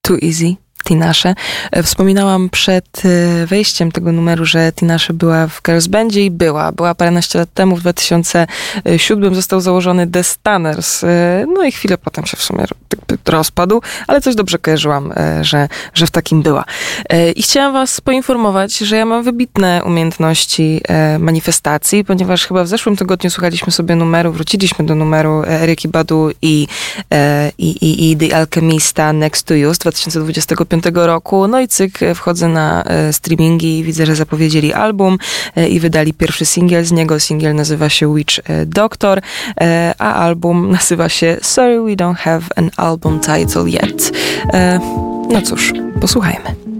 Too Easy, Tinashe. Wspominałam przed wejściem tego numeru, że Tinashe była w girls bandzie i była paręnaście lat temu, w 2007 został założony The Stunners. No i chwilę potem się w sumie rozpadł, ale coś dobrze kojarzyłam, że w takim była. I chciałam was poinformować, że ja mam wybitne umiejętności manifestacji, ponieważ chyba w zeszłym tygodniu wróciliśmy do numeru Erykki Badu i The Alchemista Next to You z 2025 roku. No i cyk, wchodzę na streamingi i widzę, że zapowiedzieli album i wydali pierwszy singiel z niego. Singiel nazywa się Witch Doctor, a album nazywa się Sorry We Don't Have an Album Title Yet. No cóż, posłuchajmy.